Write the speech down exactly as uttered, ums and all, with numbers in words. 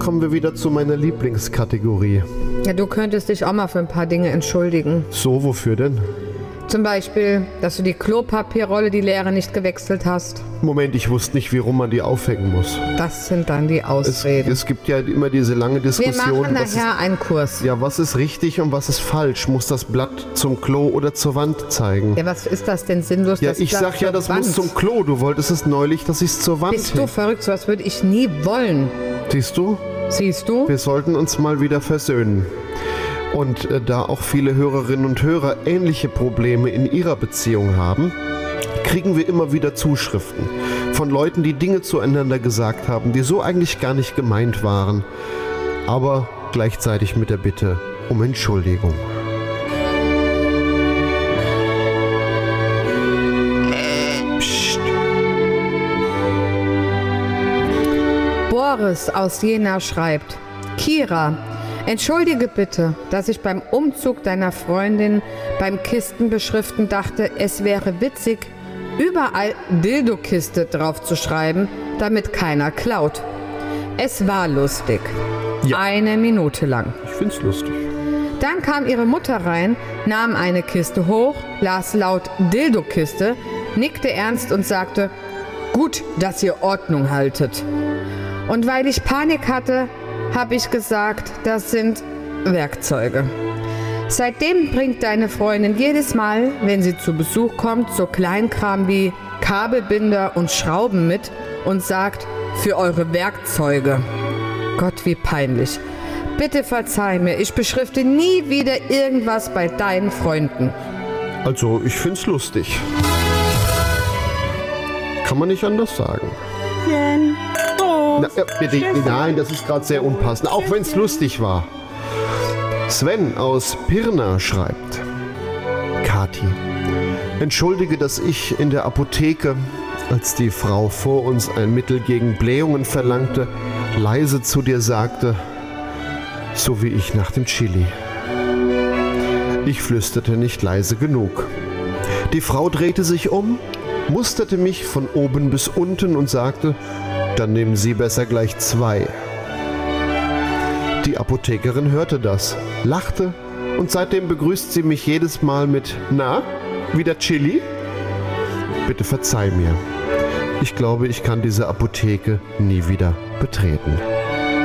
kommen wir wieder zu meiner Lieblingskategorie. Ja, du könntest dich auch mal für ein paar Dinge entschuldigen. So, wofür denn? Zum Beispiel, dass du die Klopapierrolle, die leere, nicht gewechselt hast. Moment, ich wusste nicht, wie rum man die aufhängen muss. Das sind dann die Es, Ausreden. es gibt ja immer diese lange Wir Diskussion. machen was nachher ist, einen Kurs. ja, was ist richtig und was ist falsch? Muss das Blatt zum Klo oder zur Wand zeigen? Ja, was ist das denn sinnlos? Ja, das ich Blatt sag ja, zur das Wand? muss zum Klo. Du wolltest es neulich, dass ich es zur Wand Bist du hänge. verrückt? So was würde ich nie wollen. Siehst du? Siehst du? Wir sollten uns mal wieder versöhnen. Und äh, da auch viele Hörerinnen und Hörer ähnliche Probleme in ihrer Beziehung haben, kriegen wir immer wieder Zuschriften von Leuten, die Dinge zueinander gesagt haben, die so eigentlich gar nicht gemeint waren, aber gleichzeitig mit der Bitte um Entschuldigung. Psst. Boris aus Jena schreibt: Kira, entschuldige bitte, dass ich beim Umzug deiner Freundin beim Kistenbeschriften dachte, es wäre witzig, überall Dildo-Kiste drauf zu schreiben, damit keiner klaut. Es war lustig. Ja. Eine Minute lang. Ich find's lustig. Dann kam ihre Mutter rein, nahm eine Kiste hoch, las laut Dildo-Kiste, nickte ernst und sagte: Gut, dass ihr Ordnung haltet. Und weil ich Panik hatte, habe ich gesagt, das sind Werkzeuge. Seitdem bringt deine Freundin jedes Mal, wenn sie zu Besuch kommt, so Kleinkram wie Kabelbinder und Schrauben mit und sagt: Für eure Werkzeuge. Gott, wie peinlich. Bitte verzeih mir, ich beschrifte nie wieder irgendwas bei deinen Freunden. Also, ich find's lustig. Kann man nicht anders sagen. Na, äh, bitte, nein, das ist gerade sehr unpassend, auch wenn es lustig war. Sven aus Pirna schreibt: Kathi, entschuldige, dass ich in der Apotheke, als die Frau vor uns ein Mittel gegen Blähungen verlangte, leise zu dir sagte, so wie ich nach dem Chili. Ich flüsterte nicht leise genug. Die Frau drehte sich um, musterte mich von oben bis unten und sagte: Dann nehmen Sie besser gleich zwei. Die Apothekerin hörte das, lachte und seitdem begrüßt sie mich jedes Mal mit: Na, wieder Chili? Bitte verzeih mir. Ich glaube, ich kann diese Apotheke nie wieder betreten.